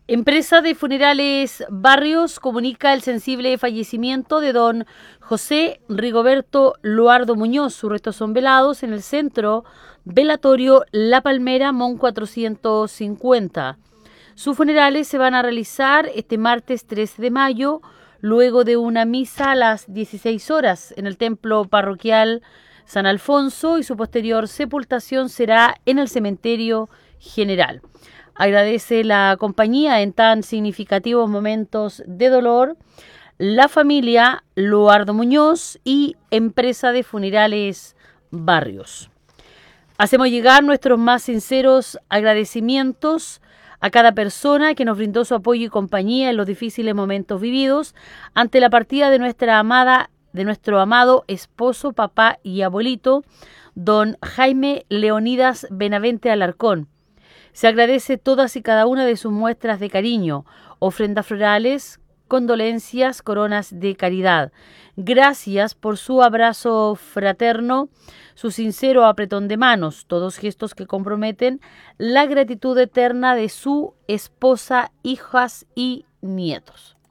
Empresa de Funerales Barrios comunica el sensible fallecimiento de don José Rigoberto Luardo Muñoz. Sus restos son velados en el centro velatorio La Palmera, Mon 450. Sus funerales se van a realizar este martes 13 de mayo, luego de una misa a las 16 horas en el templo parroquial San Alfonso, y su posterior sepultación será en el cementerio general. Agradece la compañía en tan significativos momentos de dolor la familia Luardo Muñoz y Empresa de Funerales Barrios. Hacemos llegar nuestros más sinceros agradecimientos a cada persona que nos brindó su apoyo y compañía en los difíciles momentos vividos ante la partida de nuestro amado esposo, papá y abuelito, don Jaime Leonidas Benavente Alarcón. Se agradece todas y cada una de sus muestras de cariño, ofrendas florales, condolencias, coronas de caridad. Gracias por su abrazo fraterno, su sincero apretón de manos, todos gestos que comprometen la gratitud eterna de su esposa, hijas y nietos.